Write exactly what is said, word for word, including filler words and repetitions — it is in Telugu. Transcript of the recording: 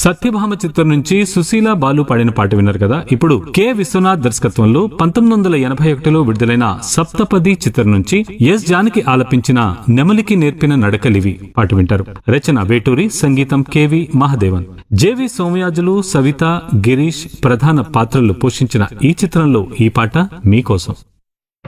సత్యభామ చిత్రం నుంచి సుశీల బాలు పాడిన పాట విన్నారు కదా. ఇప్పుడు కె విశ్వనాథ్ దర్శకత్వంలో పంతొమ్మిది వందల ఎనభై ఒకటిలో విడుదలైన సప్తపది చిత్రం నుంచి ఎస్ జానకి ఆలపించిన నెమలికి నేర్పిన నడకలివి పాట వింటారు. రచన వేటూరి, సంగీతం కెవి మహదేవన్. జేవి సోమయాజులు, సవిత, గిరీష్ ప్రధాన పాత్రలు పోషించిన ఈ చిత్రంలో ఈ పాట మీకోసం.